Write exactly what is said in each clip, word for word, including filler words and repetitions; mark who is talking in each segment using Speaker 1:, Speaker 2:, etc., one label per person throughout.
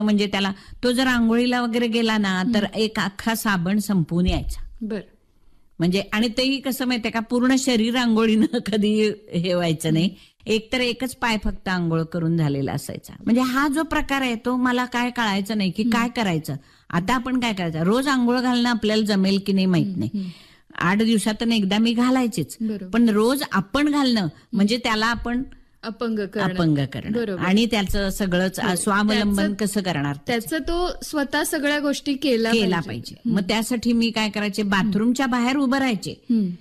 Speaker 1: म्हणजे त्याला तो जर आंघोळीला वगैरे गेला ना तर एक अख्खा साबण संपवून यायचा.
Speaker 2: बर.
Speaker 1: म्हणजे आणि तेही कसं माहितीये का, पूर्ण शरीर आंघोळीनं कधी हे व्हायचं नाही, एक तर एकच पाय फक्त आंघोळ करून झालेला असायचा. म्हणजे हा जो प्रकार आहे तो मला काय कळायचं नाही की काय करायचं. आता आपण काय करायचं, रोज आंघोळ घालणं आपल्याला जमेल की नाही माहित नाही, आठ दिवसातून एकदा मी घालायचीच, पण रोज आपण घालणं म्हणजे त्याला आपण
Speaker 2: अपंग
Speaker 1: अपंग करणं आणि त्याचं सगळंच स्वावलंबन कसं करणार,
Speaker 2: त्याचं तो स्वतः सगळ्या गोष्टी केला
Speaker 1: केला पाहिजे. मग त्यासाठी मी काय करायचे, बाथरूमच्या बाहेर उभं राहायचे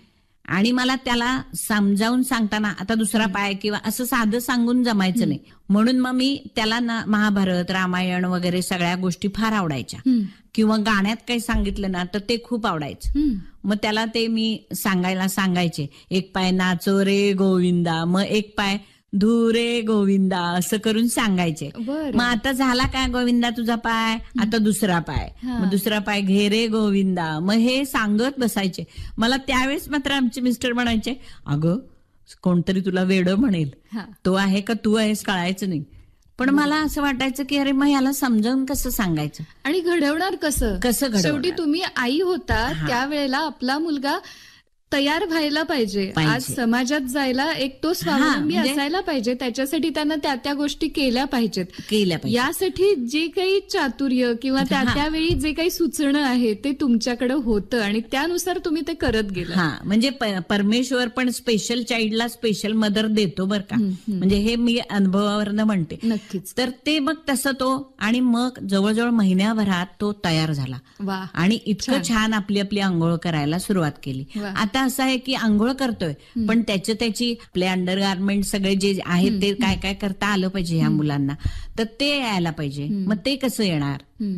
Speaker 1: आणि मला त्याला समजावून सांगताना आता दुसरा पाय किंवा असं साधं सांगून जमायचं नाही, म्हणून मग मी त्याला ना महाभारत रामायण वगैरे सगळ्या गोष्टी फार आवडायच्या, किंवा गाण्यात काही सांगितलं ना तर ते खूप आवडायचं. मग त्याला ते मी सांगायला सांगायचे, एक पाय नाचो रे गोविंदा, मग एक पाय धुरे गोविंदा, असं करून सांगायचे. मग आता झाला काय गोविंदा तुझा पाय, आता दुसरा पाय, मग दुसरा पाय घे रे गोविंदा, मग हे सांगत बसायचे. मला त्यावेळेस मात्र आमचे मिस्टर म्हणायचे, अगं कोणतरी तुला वेडं म्हणेल, तो आहे का तू आहेस कळायचं नाही. पण मला असं वाटायचं की अरे मग याला समजावून कसं सांगायचं
Speaker 2: आणि घडवणार कसं
Speaker 1: कसं
Speaker 2: शेवटी तुम्ही आई होता त्यावेळेला आपला मुलगा तयार व्हायला पाहिजे, आज समाजात जायला एक तो स्वावलंबी असायला पाहिजे, त्याच्यासाठी त्यांना त्या त्या गोष्टी केल्या पाहिजेत
Speaker 1: केल्या पाहिजे.
Speaker 2: यासाठी जे काही चातुर्य किंवा त्या त्यावेळी जे काही सुचणं आहे ते तुमच्याकडे होतं आणि त्यानुसार तुम्ही ते करत गेला.
Speaker 1: हा म्हणजे परमेश्वर पण स्पेशल चाइल्डला स्पेशल मदर देतो बरं का, म्हणजे हे मी अनुभवावरनं म्हणते.
Speaker 2: नक्कीच.
Speaker 1: तर ते मग तसं तो आणि मग जवळजवळ महिन्याभरात तो तयार झाला आणि इतकं छान आपली आपली आंघोळ करायला सुरुवात केली. आता असं आहे की आंघोळ करतोय पण त्याची त्याची आपले अंडर गार्मेंट सगळे जे आहेत ते काय काय करता आलं पाहिजे ह्या मुलांना, तर ते यायला पाहिजे. मग ते कसं येणार,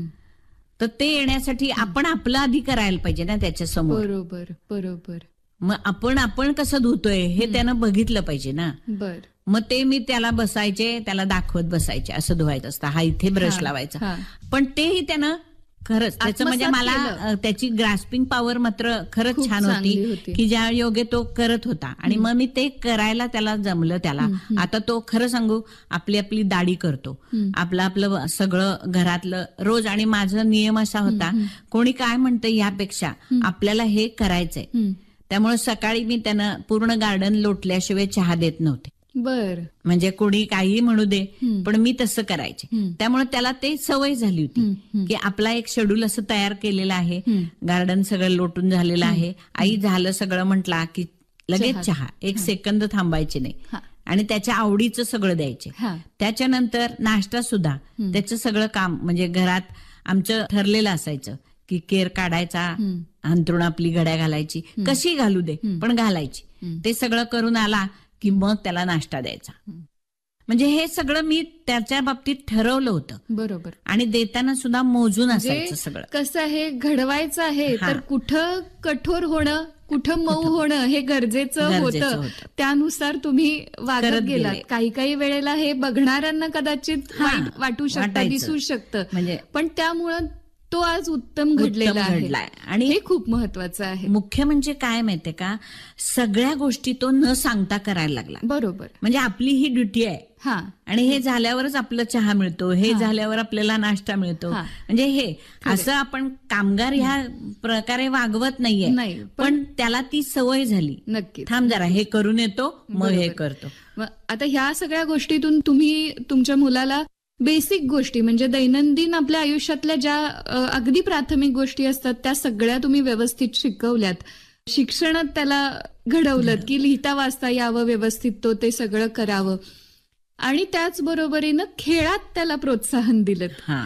Speaker 1: तर ते येण्यासाठी आपण आपलं आधी करायला पाहिजे ना त्याच्या समोर.
Speaker 2: बरोबर बरोबर.
Speaker 1: मग आपण आपण कसं धुतोय हे त्यानं बघितलं पाहिजे ना.
Speaker 2: बर.
Speaker 1: मग ते मी त्याला बसायचे, त्याला दाखवत बसायचे, असं धुवायचं असतं, हा इथे ब्रश लावायचा, पण तेही त्यानं खरंच त्याचं म्हणजे मला त्याची ग्रास्पिंग पॉवर मात्र खरंच छान होती की ज्या योगे तो करत होता. आणि मग मी ते करायला त्याला जमलं. त्याला आता तो खरं सांगू आपली आपली दाढी करतो, आपलं आपलं सगळं घरातलं रोज. आणि माझा नियम असा होता, कोणी काय म्हणतं यापेक्षा आपल्याला हे करायचंय, त्यामुळे सकाळी मी त्यांना पूर्ण गार्डन लोटल्याशिवाय चहा देत नव्हते.
Speaker 2: बर.
Speaker 1: म्हणजे कोणी काही म्हणू दे पण मी तसं करायचे. त्यामुळे त्याला ते सवय झाली होती की आपला एक शेड्यूल असं तयार केलेलं आहे, गार्डन सगळं लोटून झालेलं आहे, आई झालं सगळं म्हटला की लगेच चहा, एक सेकंद थांबायचे नाही आणि त्याच्या आवडीचं सगळं द्यायचे. त्याच्यानंतर नाश्ता सुद्धा त्याचं सगळं काम म्हणजे घरात आमचं ठरलेलं असायचं की केर काढायचा, अंथरुण आपली घड्या घालायची, कशी घालू दे पण घालायची. ते सगळं करून आला की मग त्याला नाश्ता द्यायचा. म्हणजे हे सगळं मी त्याच्या बाबतीत ठरवलं होतं.
Speaker 2: बरोबर.
Speaker 1: आणि देताना सुद्धा मोजून असायचं सगळं.
Speaker 2: कसं आहे घडवायचं आहे तर कुठं कठोर होणं कुठं मऊ होणं हे गरजेचं होतं, त्यानुसार तुम्ही वागत गेलात. काही काही वेळेला हे बघणाऱ्यांना कदाचित वाईट वाटू शकतं, दिसू शकतं, म्हणजे पण त्यामुळं तो आज उत्तम घडलेला आहे आणि हे खूप महत्वाचं आहे.
Speaker 1: मुख्य म्हणजे काय माहितीये का, सगळ्या गोष्टी तो न सांगता करायला लागला.
Speaker 2: बरोबर.
Speaker 1: म्हणजे आपली ही ड्युटी आहे
Speaker 2: हा
Speaker 1: आणि हे झाल्यावरच आपलं चहा मिळतो, हे झाल्यावर आपल्याला नाश्ता मिळतो. म्हणजे हे असं आपण कामगार ह्या प्रकारे वागवत नाहीये, पण त्याला ती सवय झाली.
Speaker 2: नक्की.
Speaker 1: थांब जरा हे करून येतो मग हे करतो.
Speaker 2: आता ह्या सगळ्या गोष्टीतून तुम्ही तुमच्या मुलाला बेसिक गोष्टी म्हणजे दैनंदिन आपल्या आयुष्यातल्या ज्या अगदी प्राथमिक गोष्टी असतात त्या सगळ्या तुम्ही व्यवस्थित शिकवल्यात. शिक्षणात त्याला घडवलं की लिहिता वाचता यावं व्यवस्थित, तो ते सगळं करावं आणि त्याचबरोबरीनं खेळात त्याला प्रोत्साहन दिलं.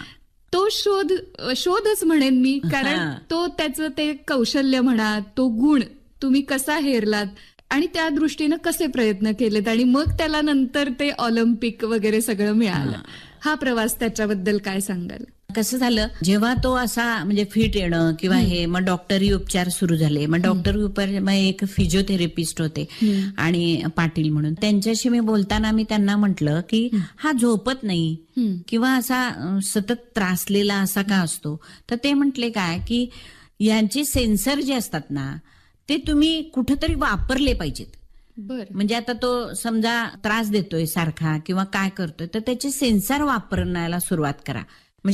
Speaker 2: तो शोध शोधच म्हणेन मी, कारण तो त्याचं ते कौशल्य म्हणा, तो गुण तुम्ही कसा हेरलात आणि त्या दृष्टीनं कसे प्रयत्न केलेत आणि मग त्याला नंतर ते ऑलिम्पिक वगैरे सगळं मिळालं. हा प्रवास त्याच्याबद्दल काय सांगाल?
Speaker 1: कसं झालं, जेव्हा तो असा म्हणजे फिट येणं किंवा हे, मग डॉक्टरी उपचार सुरू झाले. मग डॉक्टरी उपचार मग एक फिजिओथेरपिस्ट होते आणि पाटील म्हणून, त्यांच्याशी मी बोलताना मी त्यांना म्हटलं की हा झोपत नाही किंवा असा सतत त्रासलेला असा का असतो, तर ते म्हटले काय की यांचे सेन्सर जे असतात ना ते तुम्ही कुठेतरी वापरले पाहिजेत.
Speaker 2: बर.
Speaker 1: म्हणजे आता तो समजा त्रास देतोय सारखा किंवा काय करतोय तर त्याचे सेन्सर वापरण्याला सुरुवात करा.